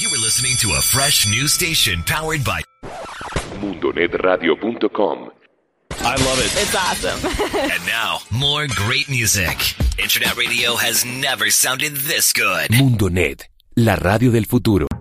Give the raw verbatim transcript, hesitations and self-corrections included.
You were listening to a fresh new station powered by mundo net radio punto com. I love it. It's awesome. And now, more great music. Internet radio has never sounded this good. Mundo Net, la radio del futuro.